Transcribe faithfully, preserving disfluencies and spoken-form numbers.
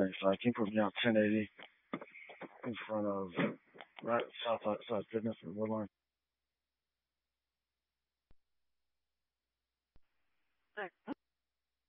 Thanks. Uh, can you put me on ten eighty in front of right South South Fitness in Woodline?